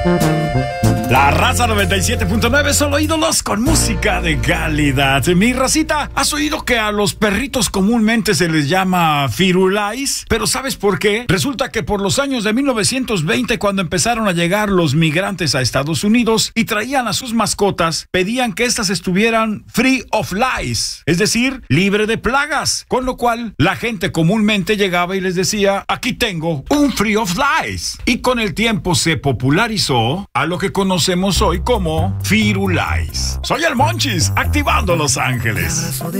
La raza 97.9, solo ídolos con música de calidad. Mi racita, ¿has oído que a los perritos comúnmente se les llama firulais? ¿Pero sabes por qué? Resulta que por los años de 1920, cuando empezaron a llegar los migrantes a Estados Unidos y traían a sus mascotas, pedían que éstas estuvieran free of lice, es decir, libre de plagas. Con lo cual, la gente comúnmente llegaba y les decía, aquí tengo un free of lice. Y con el tiempo se popularizó a lo que conocemos hoy como firulais. Soy el Monchis, activando Los Ángeles.